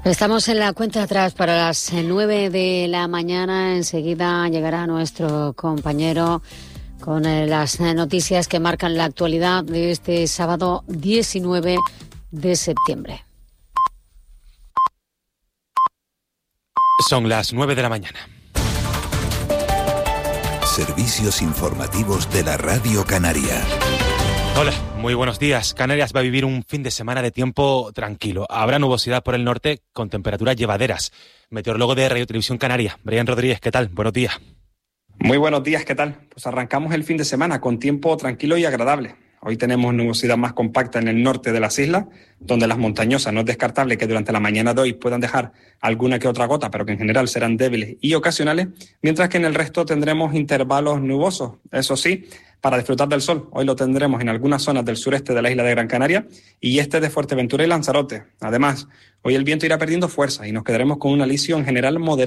Estamos en la cuenta atrás para las 9 de la mañana. Enseguida llegará nuestro compañero con las noticias que marcan la actualidad de este sábado 19 de septiembre. Son las 9 de la mañana. Servicios informativos de la Radio Canaria. Hola, muy buenos días. Canarias va a vivir un fin de semana de tiempo tranquilo. Habrá nubosidad por el norte con temperaturas llevaderas. Meteorólogo de Radio Televisión Canaria, Brian Rodríguez, ¿qué tal? Buenos días. Muy buenos días, ¿qué tal? Pues arrancamos el fin de semana con tiempo tranquilo y agradable. Hoy tenemos nubosidad más compacta en el norte de las islas, donde las montañosas no es descartable que durante la mañana de hoy puedan dejar alguna que otra gota, pero que en general serán débiles y ocasionales, mientras que en el resto tendremos intervalos nubosos. Eso sí, para disfrutar del sol, hoy lo tendremos en algunas zonas del sureste de la isla de Gran Canaria y este de Fuerteventura y Lanzarote. Además, hoy el viento irá perdiendo fuerza y nos quedaremos con un alisio en general moderado.